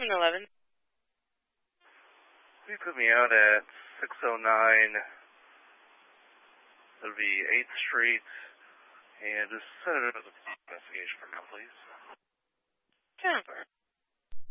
7-Eleven. You put me out at 609. It'll be 8th Street. And just set it as a investigation for now, please. 10-4.